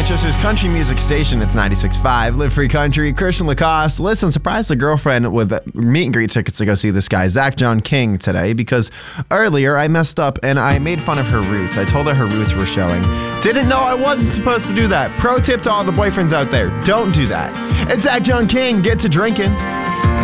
Manchester's country music station. It's 96.5, Live Free Country. Christian Lacoste. Listen, surprised the girlfriend with meet and greet tickets to go see this guy, Zach John King, today, because earlier I messed up and I made fun of her roots. I told her her roots were showing. Didn't know I wasn't supposed to do that. Pro tip to all the boyfriends out there, don't do that. It's Zach John King. Get to drinking.